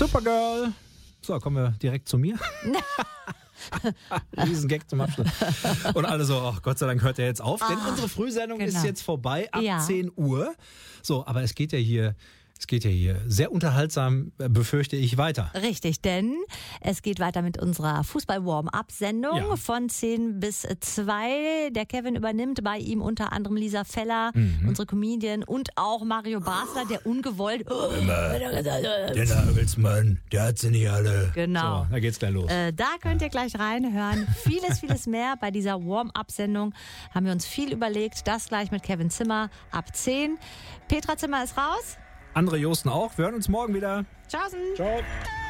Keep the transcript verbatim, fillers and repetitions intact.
Supergirl. So, kommen wir direkt zu mir. Riesengag zum Abschluss. Und alle so, ach Gott sei Dank hört er jetzt auf, denn Ah, unsere Frühsendung genau. ist jetzt vorbei ab Ja. zehn Uhr. So, aber es geht ja hier, es geht ja hier sehr unterhaltsam, äh, befürchte ich, weiter. Richtig, denn es geht weiter mit unserer Fußball-Warm-Up-Sendung Ja. von zehn bis zwei. Der Kevin übernimmt bei ihm unter anderem Lisa Feller, Mhm. unsere Comedian, und auch Mario Basler, der ungewollt... Der Nagelsmann, der hat sie nicht alle. Genau. So, da geht's gleich los. Äh, da könnt ihr gleich reinhören. Vieles, vieles mehr bei dieser Warm-Up-Sendung. Haben wir uns viel überlegt. Das gleich mit Kevin Zimmer ab zehn. Petra Zimmer ist raus. Andere Josten auch. Wir hören uns morgen wieder. Tschaußen. Ciao.